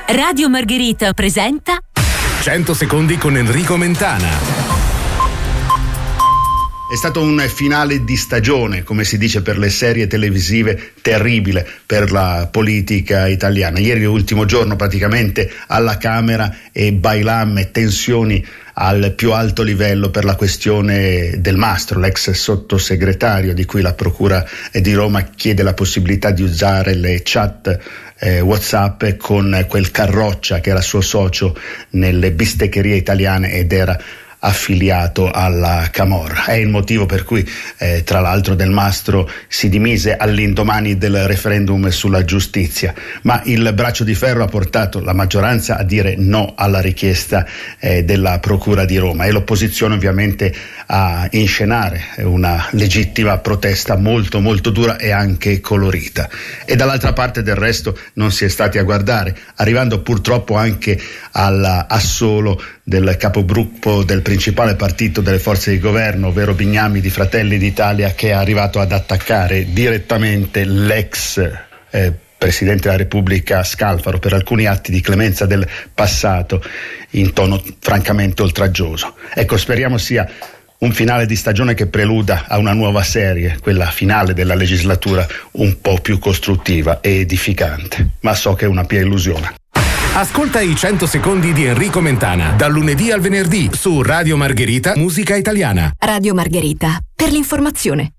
Radio Margherita presenta 100 secondi con Enrico Mentana. È stato un finale di stagione, come si dice per le serie televisive, terribile per la politica italiana. Ieri è l'ultimo giorno praticamente alla Camera e bailam e tensioni al più alto livello per la questione Del Mastro, l'ex sottosegretario di cui la Procura di Roma chiede la possibilità di usare le chat WhatsApp con quel Carroccia che era suo socio nelle bisteccherie italiane ed era affiliato alla Camorra. È il motivo per cui tra l'altro Del Mastro si dimise all'indomani del referendum sulla giustizia, ma il braccio di ferro ha portato la maggioranza a dire no alla richiesta della Procura di Roma e l'opposizione ovviamente a inscenare una legittima protesta molto molto dura e anche colorita. E dall'altra parte del resto non si è stati a guardare, arrivando purtroppo anche all'assolo del capogruppo del principale partito delle forze di governo, ovvero Bignami di Fratelli d'Italia, che è arrivato ad attaccare direttamente l'ex Presidente della Repubblica Scalfaro per alcuni atti di clemenza del passato in tono francamente oltraggioso. Ecco, speriamo sia un finale di stagione che preluda a una nuova serie, quella finale della legislatura, un po' più costruttiva e edificante, ma so che è una pia illusione. Ascolta i 100 secondi di Enrico Mentana, dal lunedì al venerdì su Radio Margherita Musica Italiana. Radio Margherita, per l'informazione.